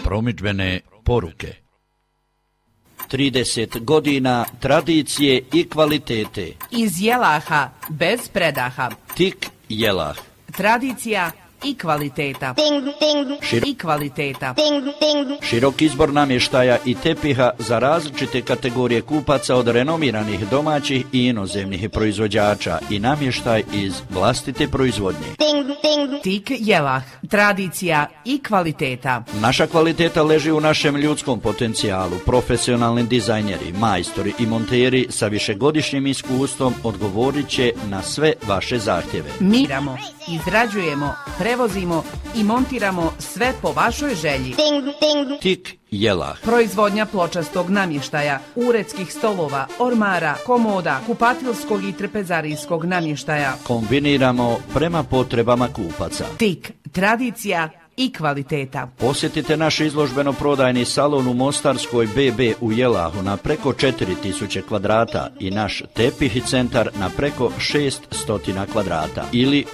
Promidžbene poruke. 30 godina tradicije i kvalitete. Iz Jelaha, bez predaha. Tik Jelah. Tradicija i kvaliteta. I kvaliteta. Širok izbor namještaja i tepiha za različite kategorije kupaca od renomiranih domaćih i inozemnih proizvođača i namještaj iz vlastite proizvodnje. Tik Jelah. Tradicija i kvaliteta. Naša kvaliteta leži u našem ljudskom potencijalu. Profesionalni dizajneri, majstori i monteri sa višegodišnjim iskustvom odgovorit će na sve vaše zahtjeve. Mi izrađujemo, prevozimo i montiramo sve po vašoj želji. Tik Jelah. Proizvodnja pločastog namještaja, uredskih stolova, ormara, komoda, kupatilskog i trpezarijskog namještaja. Kombiniramo prema potrebama kupaca. Tik, tradicija i kvaliteta. Posjetite naš izložbeno-prodajni salon u Mostarskoj BB u Jelahu na preko 4000 kvadrata i naš tepih centar na preko 600 kvadrata ili